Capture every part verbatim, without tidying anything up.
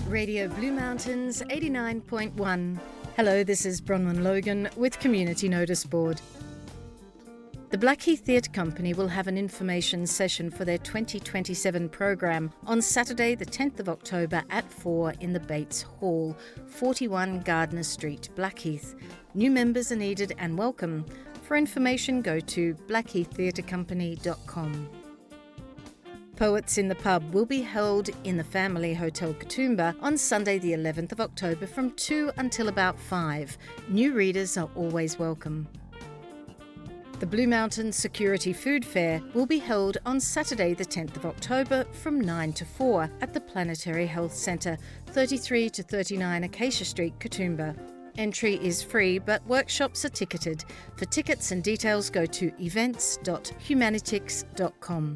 Radio Blue Mountains eighty-nine point one. Hello, this is Bronwyn Logan with Community Notice Board. The Blackheath Theatre Company will have an information session for their twenty twenty-seven program on Saturday the tenth of October at four in the Bates Hall, forty-one Gardner Street, Blackheath. New members are needed and welcome. For information, go to blackheath theatre company dot com. Poets in the Pub will be held in the Family Hotel Katoomba on Sunday the eleventh of October from two until about five. New readers are always welcome. The Blue Mountains Security Food Fair will be held on Saturday the tenth of October from nine to four at the Planetary Health Centre, thirty-three to thirty-nine Acacia Street, Katoomba. Entry is free, but workshops are ticketed. For tickets and details, go to events dot humanitix dot com.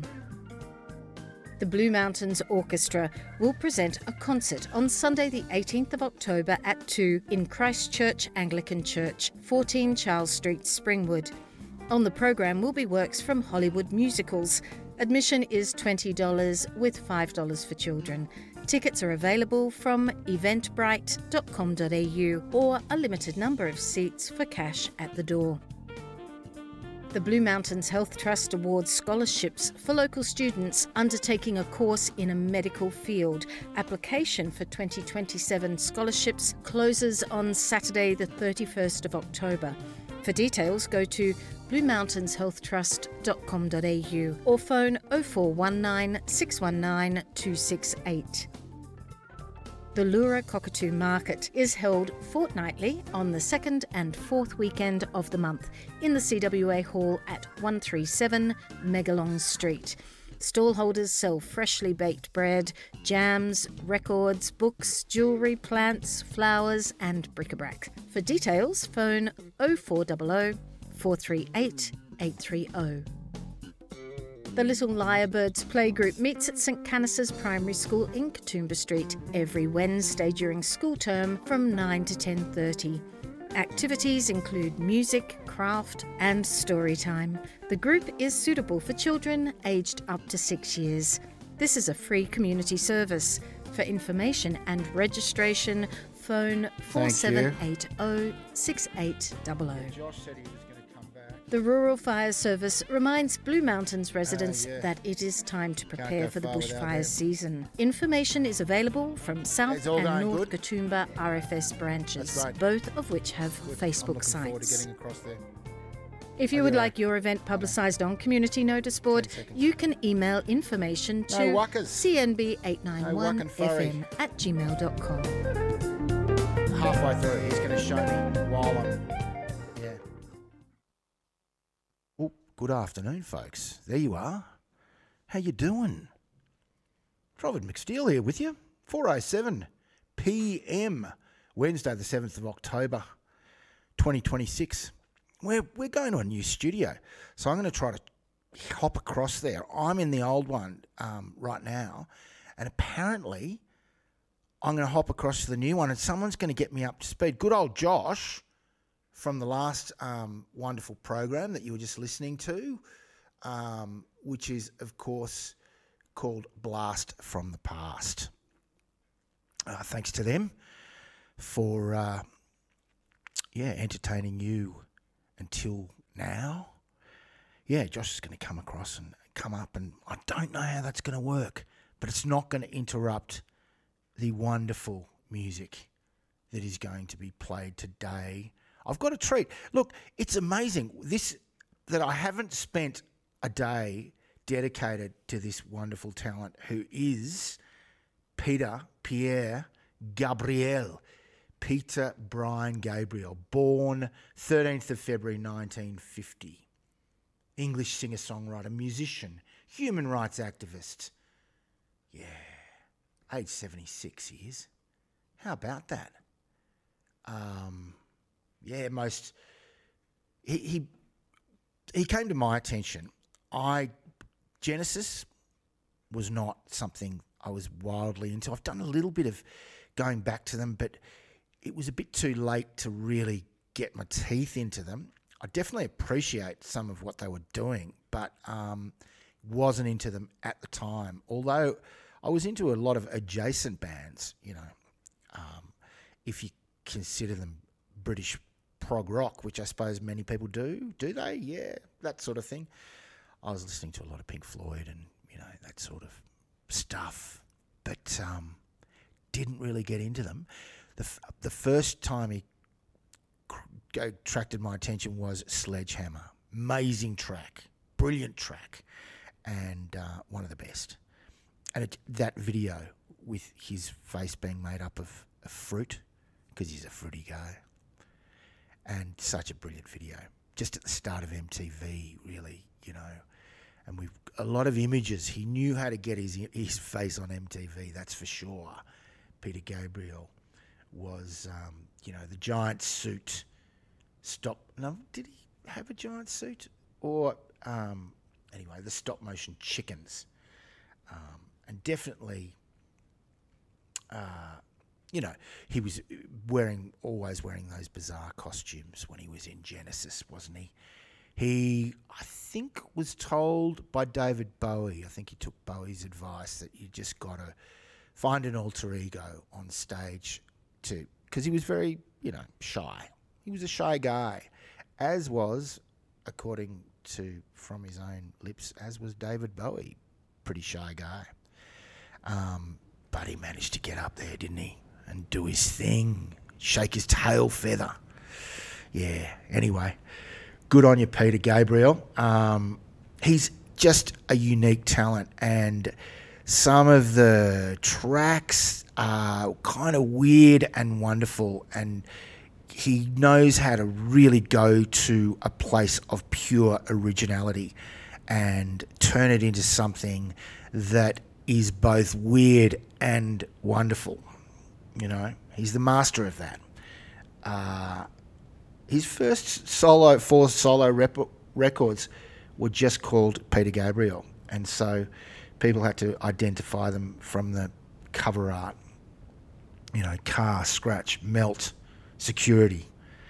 The Blue Mountains Orchestra will present a concert on Sunday the eighteenth of October at two in Christchurch Anglican Church, fourteen Charles Street, Springwood. On the program will be works from Hollywood musicals. Admission is twenty dollars with five dollars for children. Tickets are available from eventbrite dot com dot a u or a limited number of seats for cash at the door. The Blue Mountains Health Trust awards scholarships for local students undertaking a course in a medical field. Application for twenty twenty-seven scholarships closes on Saturday the thirty-first of October. For details, go to blue mountains health trust dot com dot a u or phone oh four one nine, six one nine, two six eight. The Lura Cockatoo Market is held fortnightly on the second and fourth weekend of the month in the C W A Hall at one thirty-seven Megalong Street. Stallholders sell freshly baked bread, jams, records, books, jewellery, plants, flowers and bric-a-brac. For details, phone oh four hundred, four three eight, eight three oh. The Little Lyrebirds Playgroup meets at St Canice's Primary School in Katoomba Street every Wednesday during school term from nine to ten thirty. Activities include music, craft and story time. The group is suitable for children aged up to six years. This is a free community service. For information and registration, phone four seven eight oh, six eight zero zero. Josh said he was going to come back. The Rural Fire Service reminds Blue Mountains residents Uh, yeah. that it is time to Can't prepare go for the far without bushfire them. season. Information is available from South It's all and going North good. Katoomba R F S branches, That's right. both of which have Good. I'm Facebook looking forward to sites. getting across there. If you I would do. like your event publicised on Community Notice Board, Ten seconds. you can email information to No wuckers. c n b eight nine one No f wuck and m at gmail dot com. Halfway through, he's going to show me while I'm... Yeah. Oh, good afternoon, folks. There you are. How you doing? Robert McSteele here with you. four oh seven p m, Wednesday the seventh of October, twenty twenty-six. We're, we're going to a new studio, so I'm going to try to hop across there. I'm in the old one um, right now, and apparently I'm going to hop across to the new one, and someone's going to get me up to speed. Good old Josh from the last um, wonderful program that you were just listening to, um, which is, of course, called Blast from the Past. Uh, thanks to them for, uh, yeah, entertaining you until now. Yeah, Josh is going to come across and come up, and I don't know how that's going to work, but it's not going to interrupt the wonderful music that is going to be played today. I've got a treat. Look, it's amazing this that I haven't spent a day dedicated to this wonderful talent who is Peter Pierre Gabriel. Peter Brian Gabriel, born thirteenth of February nineteen fifty. English singer-songwriter, musician, human rights activist. Yeah, age seventy-six he is. How about that? Um, yeah, most... He, he he came to my attention. I Genesis was not something I was wildly into. I've done a little bit of going back to them, but it was a bit too late to really get my teeth into them. I definitely appreciate some of what they were doing, but um, wasn't into them at the time. Although I was into a lot of adjacent bands, you know, if you consider them British prog rock, which I suppose many people do. Do they? Yeah, that sort of thing. I was listening to a lot of Pink Floyd and, you know, that sort of stuff, but um, didn't really get into them. The, f- the first time he cr- attracted my attention was Sledgehammer. Amazing track, brilliant track, and uh, one of the best. And it, that video with his face being made up of, of fruit, because he's a fruity guy, and such a brilliant video. Just at the start of M T V, really, you know. And we've a lot of images. He knew how to get his his face on M T V, that's for sure. Peter Gabriel was, um, you know, the giant suit. Stop. No, did he have a giant suit? Or, um, anyway, the stop motion chickens. Um, and definitely, uh, you know, he was wearing, always wearing those bizarre costumes when he was in Genesis, wasn't he? He, I think, was told by David Bowie, I think he took Bowie's advice, that you just got to find an alter ego on stage to, because he was very, you know, shy. He was a shy guy, as was, according to, from his own lips, as was David Bowie, pretty shy guy. Um, but he managed to get up there, didn't he? And do his thing, shake his tail feather. Yeah, anyway. Good on you, Peter Gabriel. Um, he's just a unique talent, and some of the tracks are kind of weird and wonderful, and he knows how to really go to a place of pure originality and turn it into something that is both weird and wonderful. You know, he's the master of that. Uh, His first solo, four solo rep- records were just called Peter Gabriel, and so people had to identify them from the cover art. You know, Car, Scratch, Melt, Security.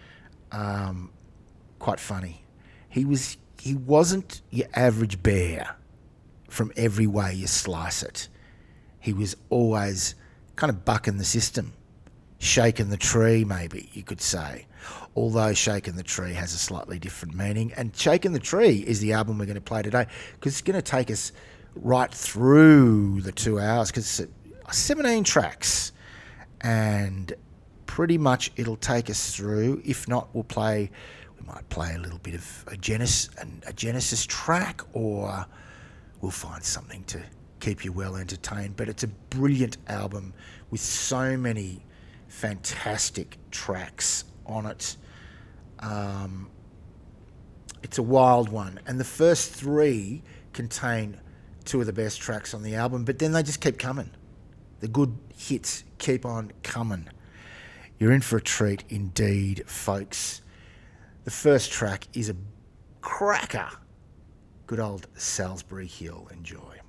Um, quite funny. He was he wasn't your average bear from every way you slice it. He was always kind of bucking the system. Shaking the Tree, maybe, you could say. Although Shaking the Tree has a slightly different meaning. And Shaking the Tree is the album we're going to play today, because it's going to take us right through the two hours, because it's seventeen tracks. And pretty much it'll take us through. If not, we'll play, we might play a little bit of a Genesis, a Genesis track, or we'll find something to keep you well entertained. But it's a brilliant album with so many fantastic tracks on it. Um, it's a wild one, and the first three contain two of the best tracks on the album, but then they just keep coming. The good hits keep on coming. You're in for a treat indeed, folks. The first track is a cracker. Good old Salisbury Hill. Enjoy.